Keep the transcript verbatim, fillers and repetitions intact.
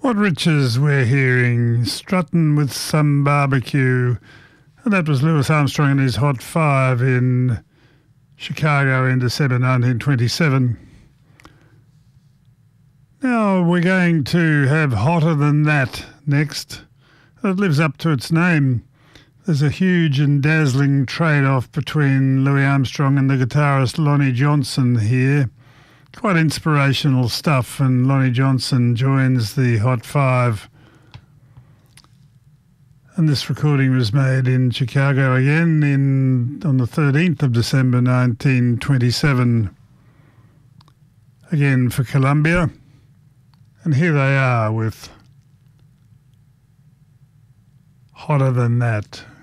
What riches we're hearing, strutting with some barbecue. And that was Louis Armstrong and his Hot Five in Chicago in December nineteen twenty-seven. Now we're going to have Hotter Than That next. It lives up to its name. There's a huge and dazzling trade-off between Louis Armstrong and the guitarist Lonnie Johnson here. Quite inspirational stuff, and Lonnie Johnson joins the Hot Five. And this recording was made in Chicago again in on the thirteenth of December nineteen twenty-seven. Again for Columbia. And here they are with Hotter Than That.